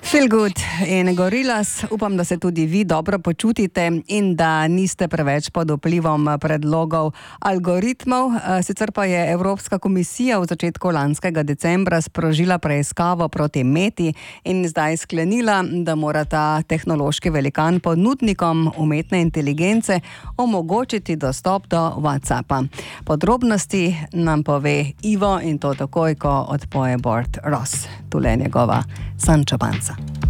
Feel good in Gorillaz. Upam, da se tudi vi dobro počutite in da niste preveč pod vplivom predlogov algoritmov. Sicer pa je Evropska komisija v začetku lanskega decembra sprožila preiskavo proti Meti in zdaj sklenila, da mora ta tehnološki velikan ponudnikom umetne inteligence omogočiti dostop do WhatsAppa. Podrobnosti nam pove Ivo in to takoj, ko odpoje Bord Ross. Tule je njegova Sancho Panza.